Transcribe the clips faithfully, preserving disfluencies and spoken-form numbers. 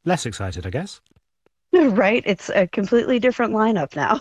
less excited, I guess. Right? It's a completely different lineup now.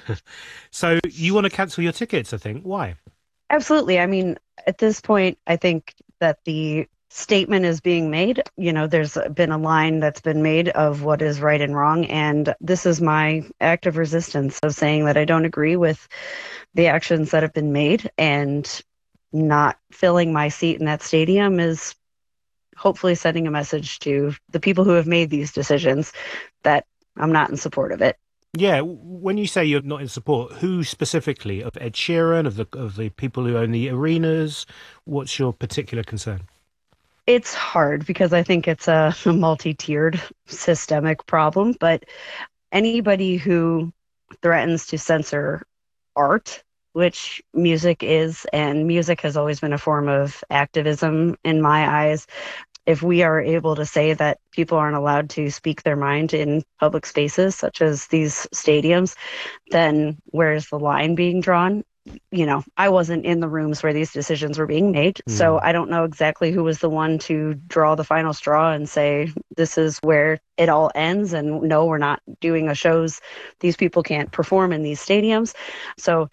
So you want to cancel your tickets, I think. Why? Absolutely. I mean, at this point, I think that the statement is being made. You know, there's been a line that's been made of what is right and wrong. And this is my act of resistance of saying that I don't agree with the actions that have been made, and not filling my seat in that stadium is hopefully sending a message to the people who have made these decisions that I'm not in support of it. Yeah, w- when you say you're not in support, who specifically? Of Ed Sheeran, of the of the people who own the arenas? What's your particular concern? It's hard because I think it's a multi-tiered systemic problem, but anybody who threatens to censor art, which music is, and music has always been a form of activism in my eyes. If we are able to say that people aren't allowed to speak their mind in public spaces, such as these stadiums, then where is the line being drawn? You know, I wasn't in the rooms where these decisions were being made, so Hmm. I don't know exactly who was the one to draw the final straw and say this is where it all ends, and no, we're not doing a shows. These people can't perform in these stadiums. So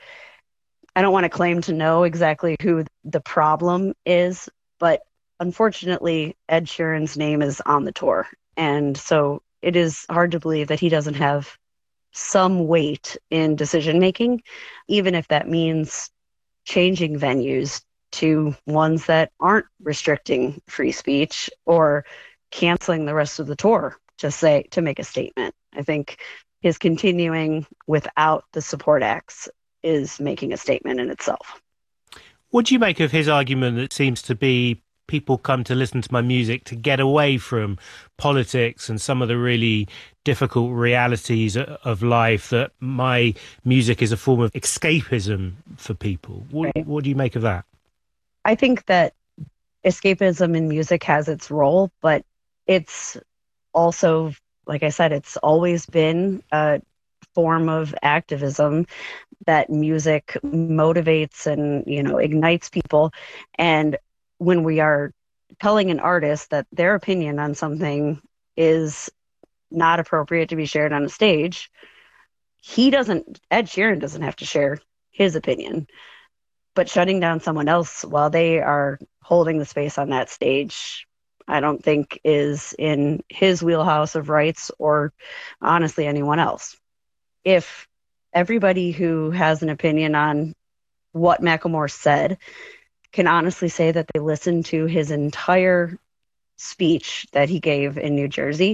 I don't want to claim to know exactly who the problem is, but unfortunately, Ed Sheeran's name is on the tour. And so it is hard to believe that he doesn't have some weight in decision making, even if that means changing venues to ones that aren't restricting free speech or canceling the rest of the tour to say to make a statement. I think his continuing without the support acts is making a statement in itself. What do you make of his argument that seems to be people come to listen to my music to get away from politics and some of the really difficult realities o- of life, that my music is a form of escapism for people? What, Right. what do you make of that? I think that escapism in music has its role, but it's also, like I said, it's always been a form of activism that music motivates and, you know, ignites people. And when we are telling an artist that their opinion on something is not appropriate to be shared on a stage, he doesn't, Ed Sheeran doesn't have to share his opinion. But shutting down someone else while they are holding the space on that stage, I don't think is in his wheelhouse of rights, or honestly anyone else. If everybody who has an opinion on what Macklemore said can honestly say that they listened to his entire speech that he gave in New Jersey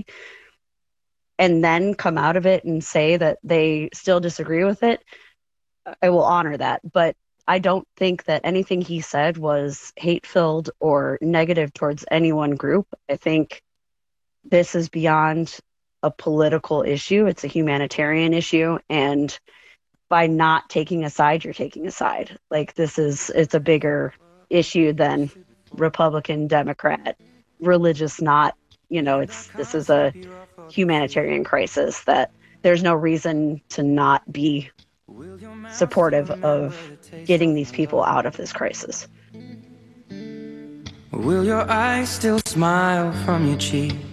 and then come out of it and say that they still disagree with it, I will honor that. But I don't think that anything he said was hate filled or negative towards any one group. I think this is beyond a political issue, it's a humanitarian issue. And by not taking a side, you're taking a side. Like, this is, it's a bigger issue than Republican, Democrat, religious, not, you know, it's, this is a humanitarian crisis that there's no reason to not be supportive of getting these people out of this crisis. Will your eyes still smile from your cheek